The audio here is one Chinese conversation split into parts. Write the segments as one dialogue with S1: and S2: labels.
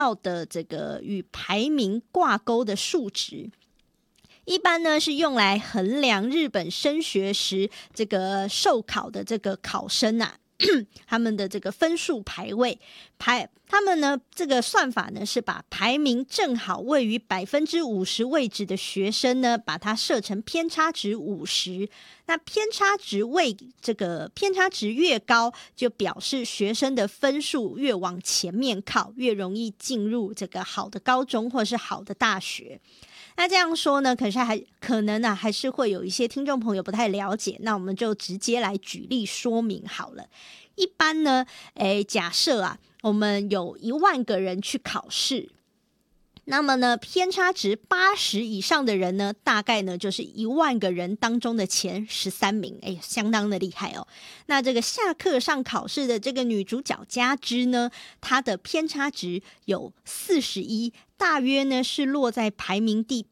S1: 要的这个与排名挂钩的数值。一般呢是用来衡量日本升学时这个受考的这个考生啊他们的这个分数排位，他们呢这个算法呢是把排名正好位于50%位置的学生呢，把它设成偏差值50，那偏差值越高，就表示学生的分数越往前面靠，越容易进入这个好的高中或是好的大学。那这样说呢，可能还是会有一些听众朋友不太了解，那我们就直接来举例说明好了。一般呢，假设我们有10000个人去考试，那么呢，偏差值80以上的人呢，大概呢就是10000个人当中的前13名，相当的厉害哦。那这个下课上考试的这个女主角佳枝呢，她的偏差值有41，大约呢是落在排名第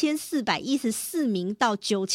S1: 8414名到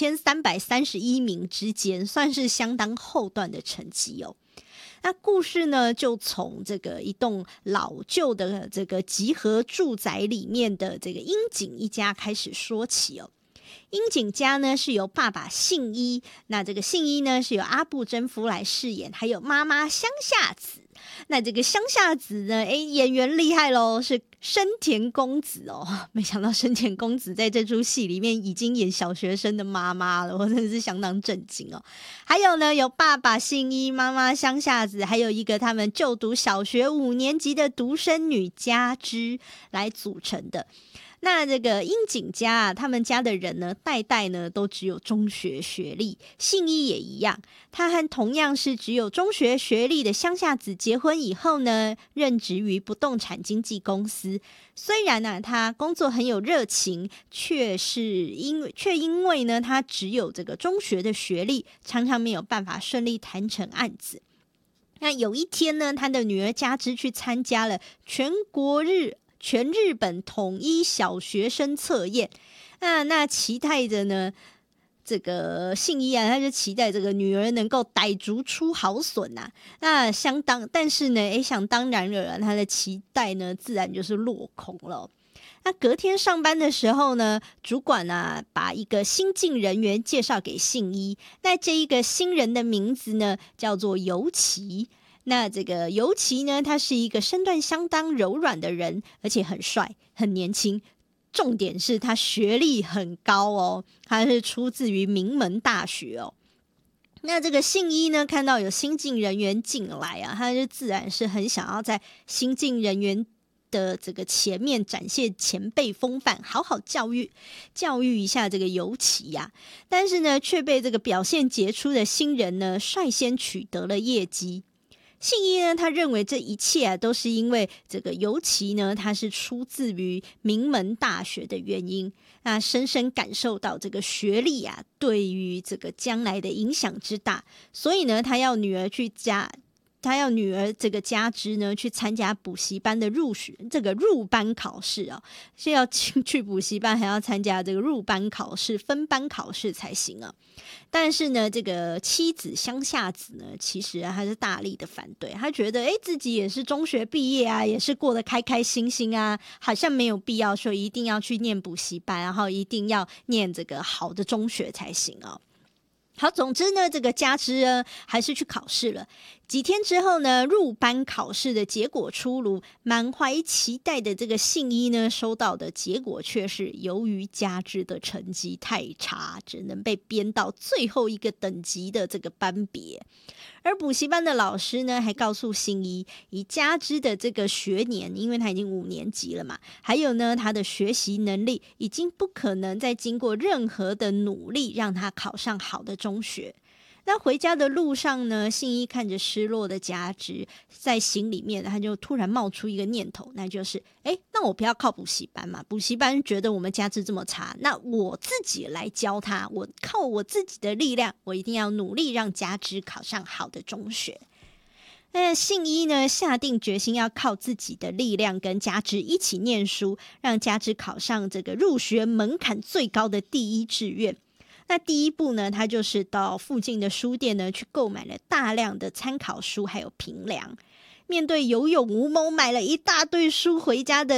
S1: 9331名之间，算是相当后段的成绩哦。那故事呢，就从这个一栋老旧的这个集合住宅里面的这个樱井一家开始说起哦。樱井家呢是由爸爸信一，那这个信一呢是由阿部真夫来饰演，还有妈妈乡下子。那这个乡下子呢，演员厉害咯，是深田恭子哦。没想到深田恭子在这出戏里面已经演小学生的妈妈了，我真的是相当震惊哦。还有呢，有爸爸信一，妈妈乡下子，还有一个他们就读小学5年级的独生女佳枝来组成的。那这个樱井家他们家的人呢，代代呢都只有中学学历，信一也一样，他和同样是只有中学学历的乡下子结婚以后呢，任职于不动产经纪公司。虽然他工作很有热情，却因为呢他只有这个中学的学历，常常没有办法顺利谈成案子。那有一天呢，他的女儿佳枝去参加了全日本统一小学生测验，那期待着呢，这个信一他就期待这个女儿能够逮竹出好笋但是呢，想当然了，他的期待呢，自然就是落空了。那隔天上班的时候呢，主管把一个新进人员介绍给信一，那这一个新人的名字呢，叫做游崎。那这个游崎呢，他是一个身段相当柔软的人，而且很帅很年轻，重点是他学历很高哦，他是出自于名门大学哦。那这个信一呢，看到有新进人员进来他就自然是很想要在新进人员的这个前面展现前辈风范，好好教育一下这个游崎但是呢，却被这个表现杰出的新人呢率先取得了业绩。信一呢，他认为这一切都是因为这个游崎呢，他是出自于名门大学的原因，那深深感受到这个学历对于这个将来的影响之大，所以呢，他要女儿这个佳枝呢去参加补习班的入班考试是要去补习班，还要参加这个入班考试、分班考试才行但是呢，这个妻子乡下子呢，其实他是大力的反对，他觉得自己也是中学毕业也是过得开开心心好像没有必要说一定要去念补习班，然后一定要念这个好的中学才行好，总之呢，这个佳枝呢还是去考试了。几天之后呢，入班考试的结果出炉，满怀期待的这个信一呢，收到的结果却是由于佳枝的成绩太差，只能被编到最后一个等级的这个班别。而补习班的老师呢，还告诉信一，以佳枝的这个学年，因为他已经5年级了嘛，还有呢，他的学习能力已经不可能再经过任何的努力让他考上好的中学。那回家的路上呢，信一看着失落的佳枝，在心里面他就突然冒出一个念头，那就是那我不要靠补习班嘛，补习班觉得我们佳枝这么差，那我自己来教他，我靠我自己的力量，我一定要努力让佳枝考上好的中学。那信一呢，下定决心要靠自己的力量跟佳枝一起念书，让佳枝考上这个入学门槛最高的第一志愿。那第一步呢，他就是到附近的书店呢去购买了大量的参考书还有评量。面对有勇无谋买了一大堆书回家的